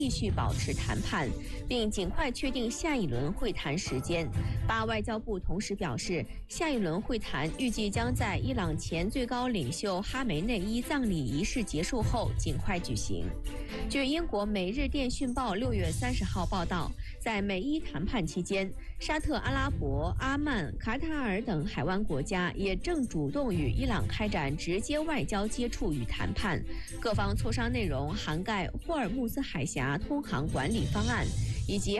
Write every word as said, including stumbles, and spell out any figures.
继续保持谈判，并尽快确定下一轮会谈时间。巴外交部同时表示，下一轮会谈预计将在伊朗前最高领袖哈梅内伊葬礼仪式结束后尽快举行。据英国《每日电讯报》六月三十号报道，在美伊谈判期间，沙特阿拉伯、阿曼、卡塔尔等海湾国家也正主动与伊朗开展直接外交接触与谈判，各方磋商内容涵盖霍尔木兹海峡通航管理方案以及